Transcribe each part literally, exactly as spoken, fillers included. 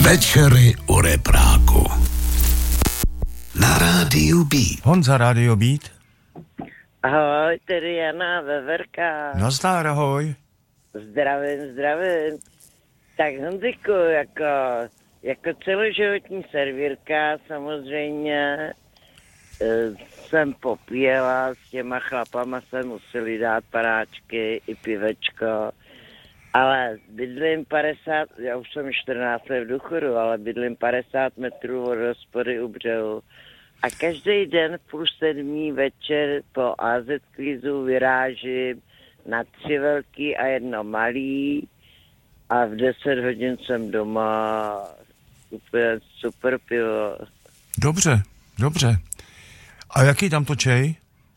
Večery u repráku. Na rádiu Beat. Honza, rádio Beat. Ahoj, tady Jana Veverka. Nazdar, ahoj. Zdravím, zdravím. Tak Honziku, jako, jako celoživotní servírka samozřejmě e, jsem popíjela, s těma chlapama jsem museli dát panáčky i pivečko, ale bydlím padesát, já už jsem čtrnáct let v důchodu, ale bydlím padesát metrů od hospody u břehu. A každý den v půl sedmý večer po á zet kvízu vyrážím na tři velký a jedno malý a v deset hodin jsem doma. Úplně super pivo. Dobře, dobře. A jaký tam to čej?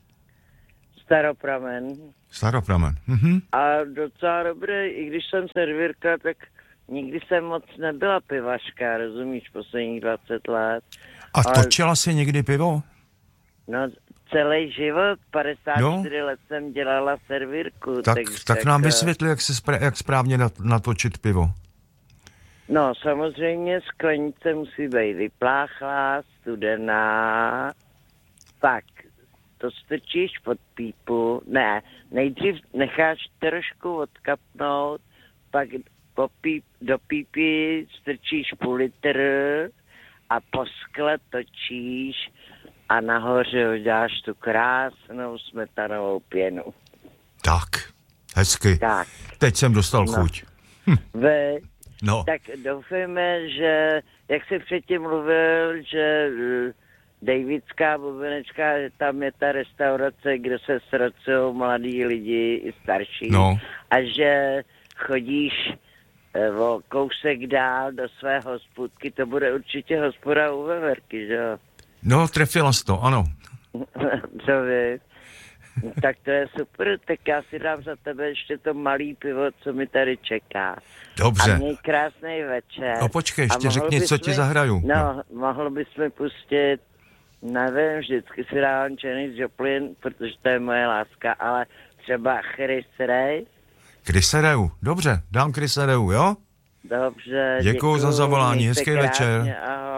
Staropramen. Staropramen. Mhm. A docela dobré, i když jsem servírka, tak nikdy jsem moc nebyla pivařka, rozumíš, posledních dvacet let. A Ale... točila jsi někdy pivo? No, celý život, padesát čtyři no. let jsem dělala servírku. Tak, tak, tak, tak nám tak, vysvětli, jak, se spra- jak správně natočit pivo. No, samozřejmě sklenice musí být vypláchlá, studená, pak to strčíš pod pípu, ne, nejdřív necháš trošku odkapnout, pak po píp, do pípy strčíš půl litr a po skle točíš a nahoře dáš tu krásnou smetanovou pěnu. Tak, hezky. Tak. Teď jsem dostal no. chuť. Hm. Ve, no. Tak doufejme, že, jak jsi předtím mluvil, že uh, Davidská bubenečka, tam je ta restaurace, kde se sracují mladí lidi i starší. No. A že chodíš uh, o kousek dál do své hospůdky, to bude určitě hospoda u Veverky, že jo? No, trefila jsi to, ano. Co víš? Tak to je super, tak já si dám za tebe ještě to malý pivo, co mi tady čeká. Dobře. A měj krásný večer. No počkej, ještě řekni, co ti mi, zahraju. No, no, mohl bys mi pustit, nevím, vždycky si dávám Janis Joplin, protože to je moje láska, ale třeba Chris Ray. Chris Reu, dobře, dám Chris Reu, jo? Dobře, děkuju, děkuju za zavolání, hezký večer. Ahoj.